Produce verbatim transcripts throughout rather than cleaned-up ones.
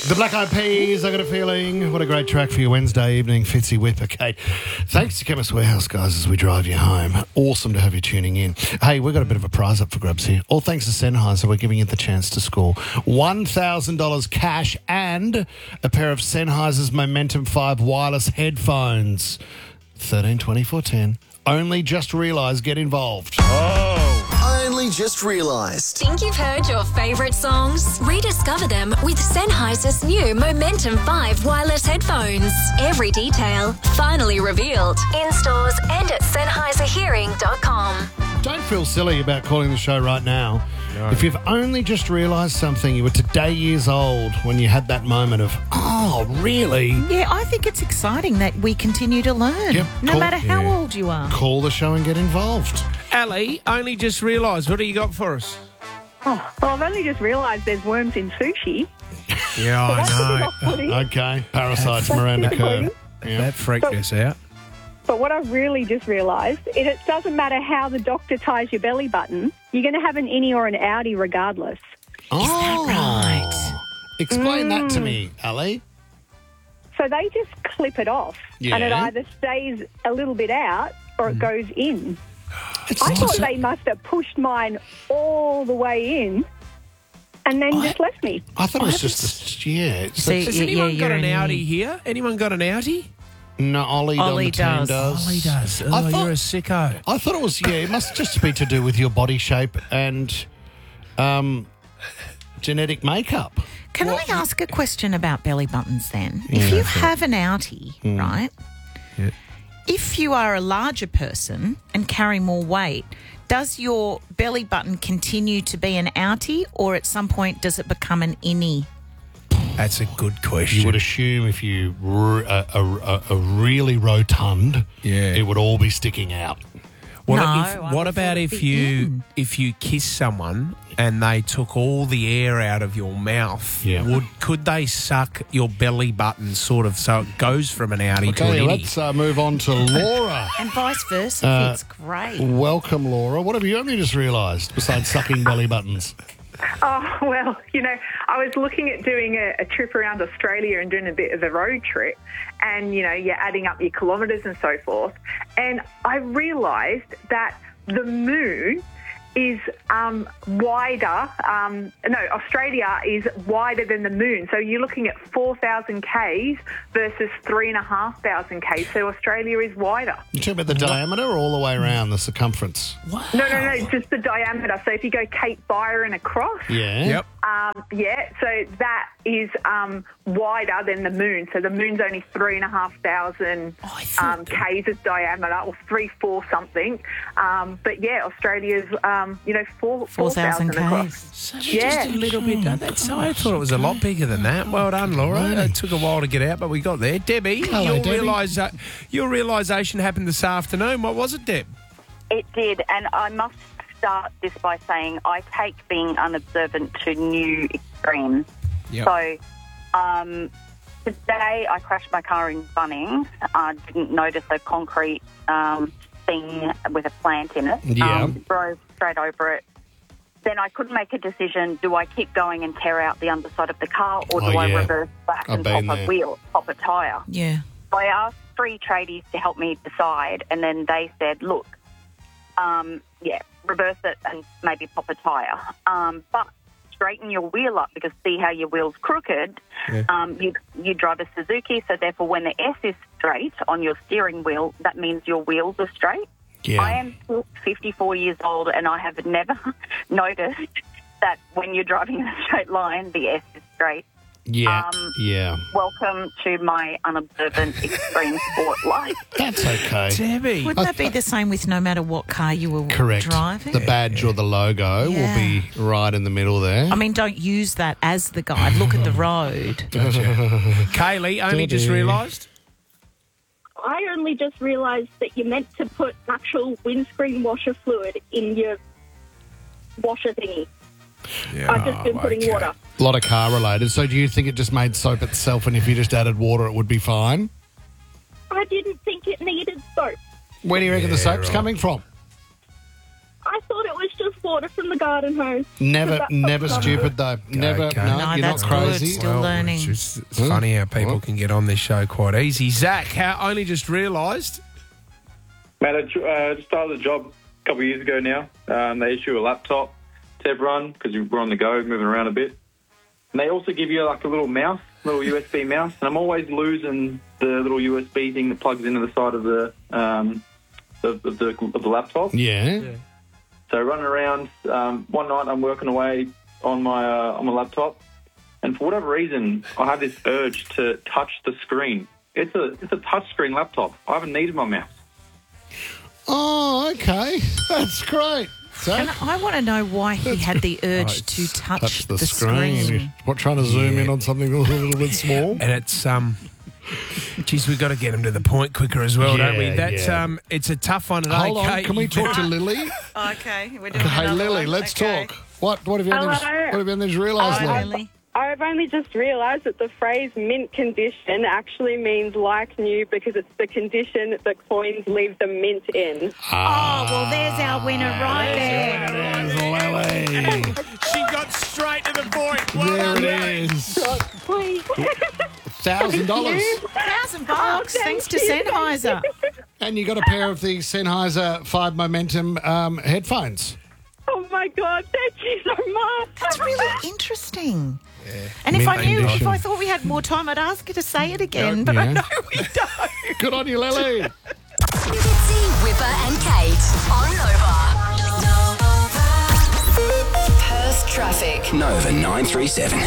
The Black Eyed Peas, I got a feeling. What a great track for your Wednesday evening, Fitzy Whip. Okay, thanks to Chemist Warehouse, guys, as we drive you home. Awesome to have you tuning in. Hey, we've got a bit of a prize up for grabs here. All thanks to Sennheiser, we're giving you the chance to score one thousand dollars cash and a pair of Sennheiser's Momentum five wireless headphones. thirteen twenty-four ten. Only just realised, get involved. Oh. Only just realised. Think you've heard your favourite songs? Rediscover them with Sennheiser's new Momentum five wireless headphones. Every detail finally revealed in stores and at Sennheiser Hearing dot com. Don't feel silly about calling the show right now. No. If you've only just realised something, you were today years old when you had that moment of, oh, really? Yeah, I think it's exciting that we continue to learn, Yep, no cool. matter how Yeah. old you are. Call the show and get involved. Ali, only just realised. What do you got for us? Oh, well, I've only just realised there's worms in sushi. Yeah, That's a bit I know. off-putting. Okay, parasites, That's Miranda Kerr. disappointing. Yeah. That freaked us out. But what I've really just realised is it doesn't matter how the doctor ties your belly button, you're going to have an innie or an outie regardless. Oh, right? Explain that to me, Ali. So they just clip it off, and it Yeah. either stays a little bit out or it goes in. It's I thought just- they must have pushed mine all the way in and then I- just left me. I thought it was just, a, yeah. It's See, a, Has Yeah, anyone yeah, got you're an an Audi innie. here? Anyone got an Audi? no, Ollie, on Ollie the team does. does. Ollie does. Oh, I thought- you're a sicko. I thought it was, yeah, it must just be to do with your body shape and um, genetic makeup. Can I ask a question about belly buttons then? Yeah, if you sure. have an outie, right? Yeah. If you are a larger person and carry more weight, does your belly button continue to be an outie, or at some point does it become an innie? That's a good question. You would assume if you were a, a, a, a really rotund, Yeah. it would all be sticking out. What, No, if, I what would about thought if it'd be you in. if you kiss someone and they took all the air out of your mouth? Yeah. Would could they suck your belly button sort of so it goes from an outie to Okay, an let's innie? uh, move on to Laura. And vice versa. Uh, it's great. Welcome, Laura. What have you only just realised besides sucking belly buttons? Oh, well, you know, I was looking at doing a, a trip around Australia and doing a bit of a road trip and, you know, you're adding up your kilometres and so forth. And I realised that the moon is um, wider. Um, no, Australia is wider than the moon. So you're looking at four thousand kays versus three thousand five hundred kays. So Australia is wider. You talking about the diameter or all the way around, the circumference? Wow. No, no, no, just the diameter. So if you go Cape Byron across, Yeah. Yep. Um, yeah, so that is um, wider than the moon. So the moon's only three and a half thousand Oh, I thought um, that- k's of diameter, or three, four something. Um, but yeah, Australia's um, you know four four thousand across. Ks. So Yeah. just a little bit. That's, I thought it was a lot bigger than that. Well done, Laura. It took a while to get out, but we got there. Debbie, Hello, your, Debbie. realisa- your realisation happened this afternoon. What was it, Deb? It did, and I must start this by saying I take being unobservant to new extremes. Yep. So um, today I crashed my car in Bunnings. I didn't notice a concrete um, thing with a plant in it. Yeah. Um, drove straight over it. Then I couldn't make a decision. Do I keep going and tear out the underside of the car, or do Oh, I yeah. reverse back I've and been pop there. a wheel, pop a tyre? Yeah. I asked three tradies to help me decide, and then they said, look, um, yeah, reverse it and maybe pop a tyre. Um, but straighten your wheel up, because see how your wheel's crooked. Yeah. Um, you, you drive a Suzuki, so therefore when the S is straight on your steering wheel, that means your wheels are straight. Yeah. I am fifty-four years old, and I have never noticed that when you're driving in a straight line, the S is straight. Yeah. Um, yeah. Welcome to my unobservant extreme sport life. That's okay. Debbie. Wouldn't that be the same with no matter what car you were Correct. driving? The badge or the logo Yeah. will be right in the middle there. I mean, don't use that as the guide. Look at the road. Kaylee, only just Debbie. realised? I only just realised that you're meant to put actual windscreen washer fluid in your washer thingy. Yeah, I've just been putting okay. water. A lot of car related. So do you think it just made soap itself, and if you just added water, it would be fine? I didn't think it needed soap. Where do you reckon the Yeah, soap's right. coming from? I thought it was just water from the garden hose. Never, That's never not stupid though. Never. okay. No, No, you're that's not good. crazy. Still Well, learning. It's, just, it's Huh? funny how people What? can get on this show quite easy. Zach, how only just realised. Mate, I tr- uh, just started a job a couple of years ago now. Um, they issue a laptop to everyone because we're on the go, moving around a bit. And they also give you like a little mouse, little U S B mouse. And I'm always losing the little U S B thing that plugs into the side of the um, of, of the of the laptop. Yeah. So running around, um, one night I'm working away on my uh, on my laptop, and for whatever reason, I have this urge to touch the screen. It's a it's a touch screen laptop. I haven't needed my mouse. Oh, okay. That's great. And Zach, I want to know why he had the urge to touch, touch the, the screen. screen. What, trying to zoom Yeah. in on something a little bit small? And it's um, geez, we've got to get him to the point quicker as well, don't we? Yeah, That's yeah. um, it's a tough one today. Hold on. Kate. Can we You talk to better- Lily? Okay, we're doing Hey, another Lily, one. let's Okay. talk. What What have you only just, Hello. what have you only just realised Hi, now? Lily. I've only just realised that the phrase mint condition actually means like new because it's the condition that coins leave the mint in. Oh, well, there's our winner right there. Lily. She got straight to the point. Well There done, it mate. is. Please. Thousand dollars. Thousand bucks, Oh, thanks to thank you. Sennheiser. And you got a pair of the Sennheiser five Momentum um, headphones. Oh, my God. Thank you so much. That's really interesting. And if Mint I knew, condition. if I thought we had more time, I'd ask her to say it again. Yeah. But I Yeah. know we don't. Good on you, Lily. Fitzy, Whipper and Kate on Nova. Perth traffic. Nova nine three seven.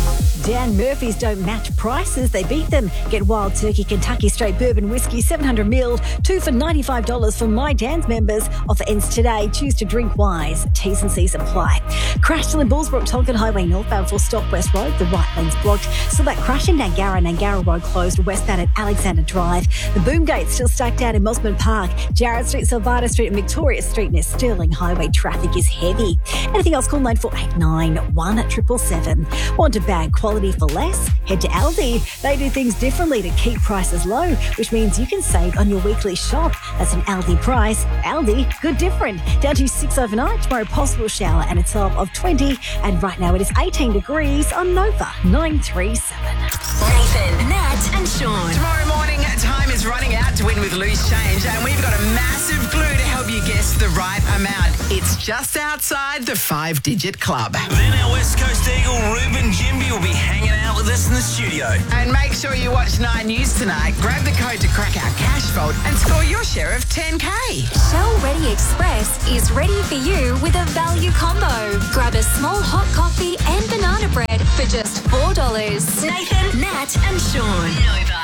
Dan Murphy's don't match prices, they beat them. Get Wild Turkey Kentucky Straight Bourbon Whiskey seven hundred milliliters, two for ninety-five dollars for My Dan's members. Offer ends today. Choose to drink wise. T's and C's apply. Crash still in Bullsbrook, Tonkin Highway northbound for Stock West Road. The right lane's blocked. Still that crash in Nangara, Nangara Road closed westbound at Alexander Drive. The boom gate still stacked out in Mosman Park. Jarrett Street, Silvada Street and Victoria Street near Stirling Highway traffic is heavy. Anything else, call nine four eight nine, one seven seven. Want a bag quality for less? Head to Aldi. They do things differently to keep prices low, which means you can save on your weekly shop. That's an Aldi price. Aldi, good different. Down to six overnight. Tomorrow, possible shower and a top of twenty. And right now it is eighteen degrees on Nova nine three seven. Nathan, Nat, and Sean. Tomorrow morning, time is running out to win with Loose Change, and we've got a massive clue to help you guess the right amount. It's just outside the five-digit club. Then our West Coast Eagle, Ruben Jimby, will be hanging out with us in the studio. And make sure you watch Nine News tonight. Grab the code to crack our cash vault and score your share of ten K. Shell Ready Express is ready for you with a value combo. Grab a small hot coffee and banana bread for just four dollars. Nathan, Nat, and Sean. Nova.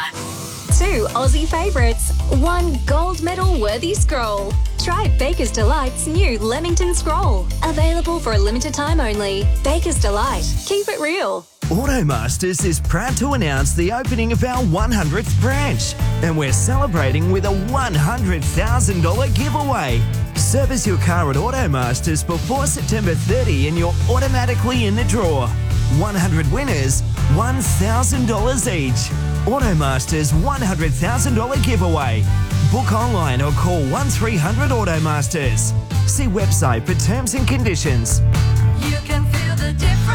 Two Aussie favourites, one gold medal worthy scroll. Try Baker's Delight's new Leamington Scroll. Available for a limited time only. Baker's Delight. Keep it real. Automasters is proud to announce the opening of our one hundredth branch, and we're celebrating with a one hundred thousand dollars giveaway. Service your car at Automasters before September thirtieth and you're automatically in the draw. one hundred winners, one thousand dollars each. Automasters one hundred thousand dollars giveaway. Book online or call one three hundred Automasters. See website for terms and conditions. You can feel the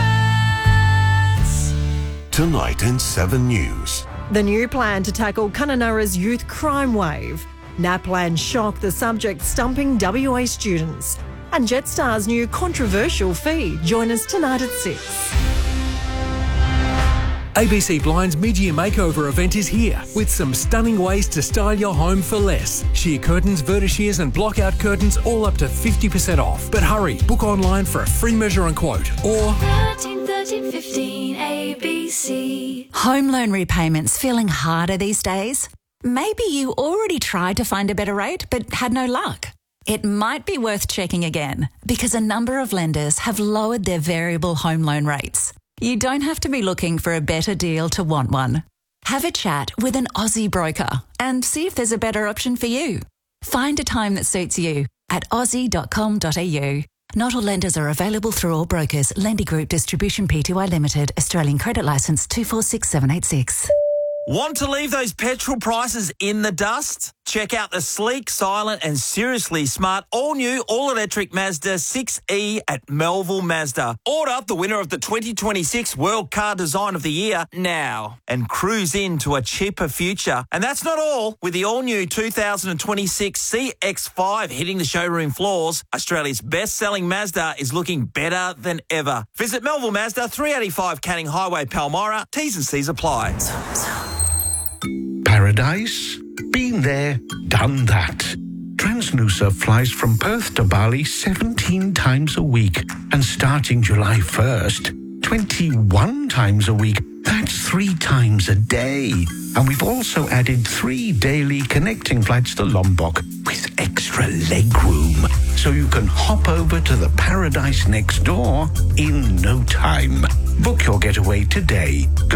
difference. Tonight in seven News. The new plan to tackle Kununurra's youth crime wave. NAPLAN shock the subject stumping W A students. And Jetstar's new controversial fee. Join us tonight at six. A B C Blind's mid-year makeover event is here with some stunning ways to style your home for less. Sheer curtains, vertishears and block-out curtains all up to fifty percent off. But hurry, book online for a free measure and quote or thirteen, thirteen, fifteen, A B C. Home loan repayments feeling harder these days? Maybe you already tried to find a better rate but had no luck. It might be worth checking again because a number of lenders have lowered their variable home loan rates. You don't have to be looking for a better deal to want one. Have a chat with an Aussie broker and see if there's a better option for you. Find a time that suits you at aussie dot com dot a u. Not all lenders are available through all brokers. Lendy Group Distribution Pty Limited, Australian Credit Licence two four six seven eight six. Want to leave those petrol prices in the dust? Check out the sleek, silent and seriously smart all-new, all-electric Mazda six E at Melville Mazda. Order the winner of the twenty twenty-six World Car Design of the Year now and cruise into a cheaper future. And that's not all. With the all-new two thousand twenty-six C X five hitting the showroom floors, Australia's best-selling Mazda is looking better than ever. Visit Melville Mazda, three eighty-five Canning Highway, Palmyra. T's and C's apply. Paradise? Been there, done that. Transnusa flies from Perth to Bali seventeen times a week. And starting July first, twenty-one times a week. That's three times a day. And we've also added three daily connecting flights to Lombok with extra leg room. So you can hop over to the paradise next door in no time. Book your getaway today.